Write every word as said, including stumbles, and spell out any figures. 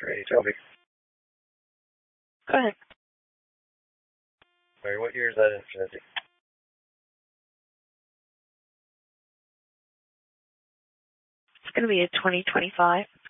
Ready, tell me. Go ahead. Sorry, what year is that Infiniti? It's going to be a twenty twenty-five.